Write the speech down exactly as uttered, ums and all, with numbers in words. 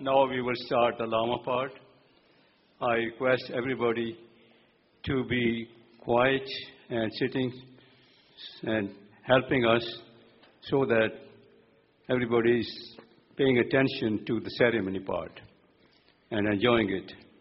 Now we will start the Lama part. I request everybody to be quiet and sitting and helping us so that everybody is paying attention to the ceremony part and enjoying it.